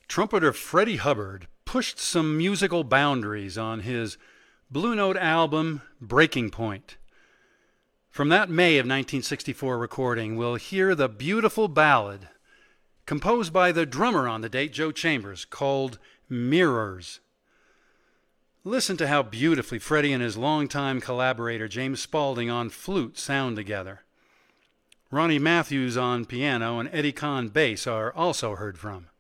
Trumpeter Freddie Hubbard pushed some musical boundaries on his Blue Note album, Breaking Point. From that May of 1964 recording, we'll hear the beautiful ballad composed by the drummer on the date, Joe Chambers, called Mirrors. Listen to how beautifully Freddie and his longtime collaborator James Spaulding on flute sound together. Ronnie Matthews on piano and Eddie Kahn bass are also heard from.